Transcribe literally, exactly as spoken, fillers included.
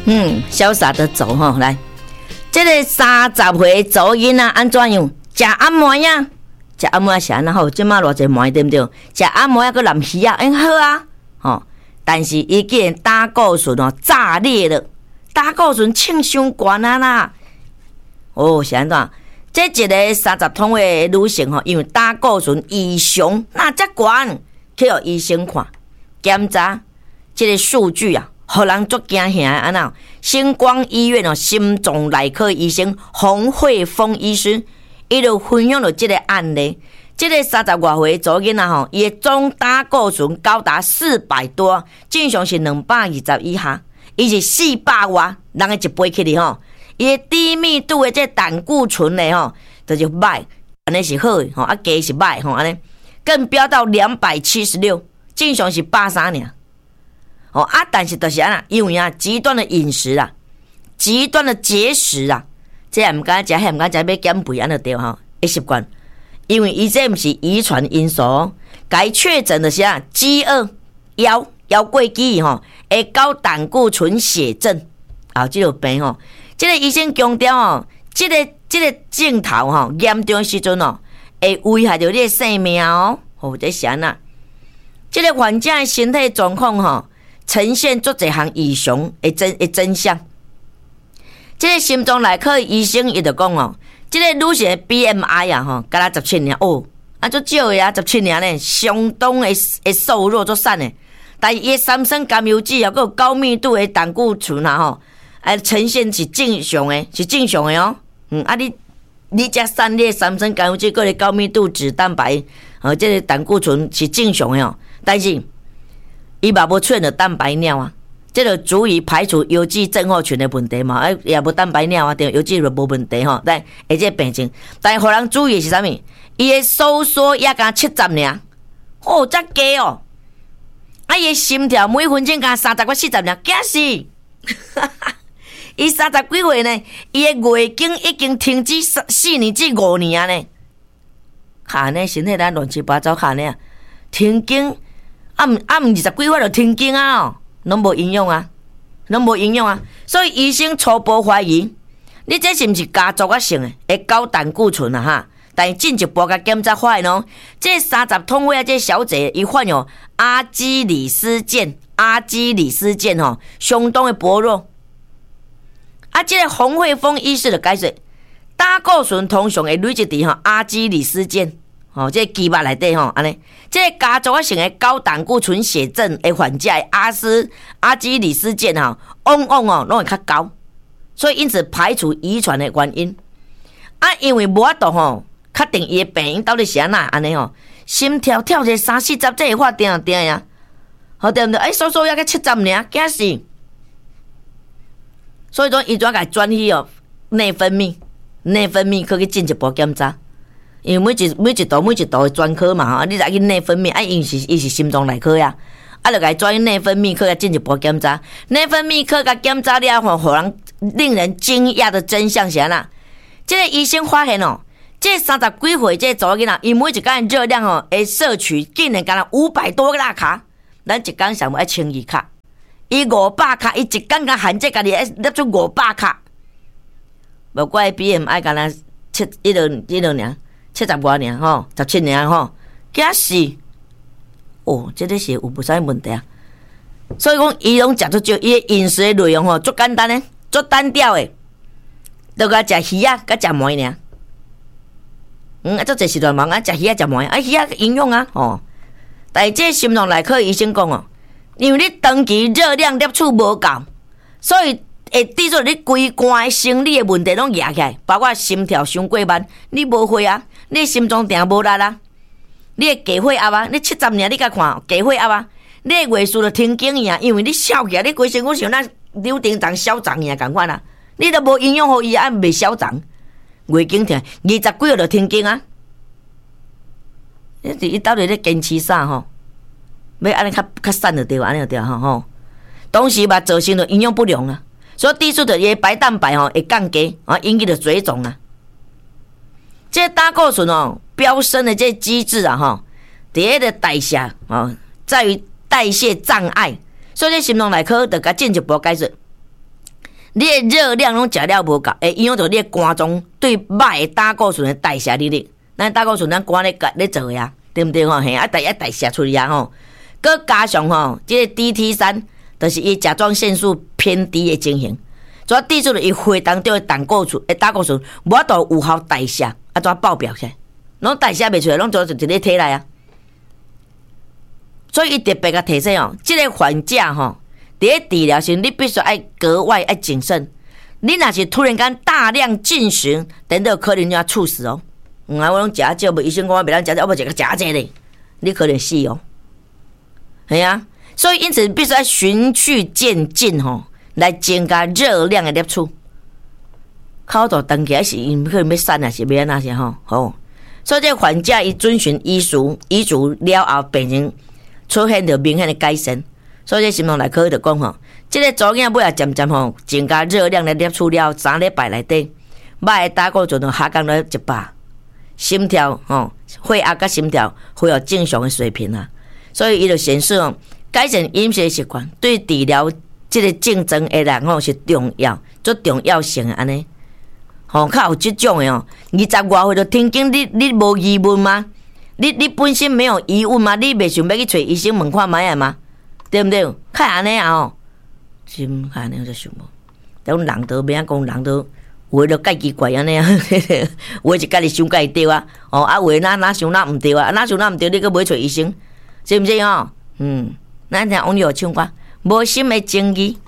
嗯，潇洒的走吼，来，这个三十岁走囡啊，安怎样？食按摩呀，食按摩是安那好，即马偌济摩对不对？食按摩呀，个蓝鱼啊，哎好啊，吼，但是伊竟然胆固醇哦炸裂了，胆固醇称伤悬啊啦！哦，是安怎？这一个三十通的女性吼，因为胆固醇异常，那遮悬，去互医生看检查，这个数据啊。互人足惊吓安那？星光医院哦，心脏内科医生洪慧峰医师，伊就分享了这个案例。这个三十外岁左囡仔吼，伊的总胆固醇高达四百多，正常是两百二十以下，伊是四百外，人的一倍起哩吼。伊的低密度的这胆固醇嘞吼，就是歹，安尼是好的吼，啊低是歹吼，安尼更飙到两百七十六，正常是百三尔。哦啊，但是就是安那，因为啊极端的饮食啊，极端的节食啊，这也唔敢食，还唔敢食，要减肥安就对吼，一习惯。因为伊这唔是遗传因素，该确诊的是啊饥饿、腰腰过肌吼，会高胆固醇血症啊，这个病吼，这个医生强调哦，这个这个镜头吼严重时阵哦，会危害到你的生命哦。哦，这是安那，这个患者的身体状况吼。呈现足一项异常的真的真相。这个心脏内科医生伊就讲哦，这个女性的 B M I 啊吼，敢若十七年哦，啊足少的啊，十七年呢，相当的的瘦弱足瘦的。但是伊的三酸甘油酯啊，佮有高密度的胆固醇啊吼，啊呈现是正常的，是正常的哦。嗯，啊你你食三列三酸甘油酯，佮个高密度脂蛋白，呃，这个胆固醇是正常的哦，但是。伊嘛无出现着蛋白尿啊，这就足以排除邮寄症候群的问题嘛。哎，也无蛋白尿啊，对，邮寄就无问题吼。但而且病情，但是互人注意的是啥物？伊的收缩也敢七十尔，哦，遮低哦。啊，伊的心跳每分钟敢三十到四十尔，假死！伊三十几岁呢，伊的月经已经停止四年至五年啊呢。看呢，身体咱乱七八糟看呢，停经。啊毋啊毋二十几岁就停经啊哦，拢无营养啊，拢无营养啊，所以医生初步怀疑，你这是毋是家族啊性的会高胆固醇啊哈？但是进一步甲检查发现哦，这三十通位啊，这小姐伊患有阿基里斯腱，阿基里斯腱吼相当的薄弱。啊，这个洪慧峰医师就解释，胆固醇通常会累积伫吼阿基里斯腱。哦，这个肌肉内底吼，安尼，这个家族性的高胆固醇血症的患者的阿斯阿基里斯腱吼，往往哦拢会较高，所以因此排除遗传的原因。啊，因为无法度吼，确定伊的病因到底是安那安尼吼，心跳跳者三四十，这会发定定呀，好对毋对？哎，收缩要个七十尔，惊死！所以说，伊怎甲转去哦内分泌，内分泌科去进一步检查。因为每一每一道每一道的专科嘛，你来去内分泌，啊，因是伊是心脏内科呀，啊，就该转去内分泌科来进一步检查。内分泌科甲检查了后，互人令人惊讶的真相是安那？这个医生发现哦，这三十几岁这查某囡仔，伊每一天热量哦，会摄取竟然干了五百多个卡，咱一天上要千二卡，伊五百卡，伊一天甲限制家己摄出五百卡，无怪 B M I 干了七一六一六年。七十外年吼，十七年吼，假死哦，这个是有不啥问题啊。所以讲，伊拢食足少，伊的饮食的内容吼，足简单的，足单调的，都甲食鱼啊，甲食糜尔。嗯，啊，足侪时段忙啊，食鱼啊，食糜啊，鱼啊营养啊，吼。但是这心脏内科医生讲哦，因为你长期热量摄取无够，所以。会导致你规肝的生理的问题拢压起来，包括心跳伤过慢，你无血啊，你心脏定无力啊，你的低血压啊，你七十年你甲看低血压啊，你的月事就停经呀，因为你笑起来，你规身躯像咱柳丁长消长一样共款啊，你都无营养互伊啊，袂消长，月经停二十几号就停经啊，伊伊到底咧坚持啥吼？要安尼较较瘦就对，安尼就对吼吼，同时嘛造成了营养不良啊。所以低出的伊白蛋白吼会降低啊，引起的水肿啊。这胆固醇哦飙升的这机制啊哈，第一个代谢啊，在于代谢障碍，所以这心脏内科就甲进一步解释， 你的热量拢食了无够，会影响到你的肝脏对肉的胆固醇的代谢能力。咱胆固醇咱肝咧咧做呀，对不对吼？嘿，啊代啊代谢出去啊吼。佮加上吼，即、這個 D T 三，就是伊甲状腺素偏低的情形，主要滴出了伊血当中的胆固醇，诶胆固醇无法度有效代谢，啊怎爆表起来，拢代谢袂出来，拢就伫咧体内啊。所以伊特别甲提醒哦，即、這个患者吼，伫咧治疗时，你必须爱格外爱谨慎。你若是突然间大量进食，等到可能就要猝死哦。嗯啊，我拢食啊少，无医生讲我袂当食，我无食个食这咧，你可能死哦。系啊，所以因此必须要循序渐进吼，来增加热量的摄取。口度长起来是因可能要瘦啊，是要安那些吼，吼。所以这患者伊遵循医嘱，医嘱了后，病情出现着明显的改善。所以这心脏内科就讲吼，这个左眼尾也渐渐吼增加热量的摄取了，三礼拜内底，肉的胆固醇就下降了一百，心跳吼、血压甲心跳恢复正常的水平啊。所以伊就显示哦，改善饮食习惯对治疗这个症状的人吼是重要，最重要性的安尼。吼，较有这种的哦，二十外岁就听经，你你无疑问吗？你你本身没有疑问吗？你袂想要去找医生问看卖啊吗？对不对？较安尼啊哦，是较安尼就想无。但人都免讲，人都话都介奇怪安尼啊，话是家己想家己对啊，哦啊话哪哪想哪毋对啊，哪想哪毋对，你搁要找医生？是毋是哦？嗯，咱听网友唱歌，无心的情义。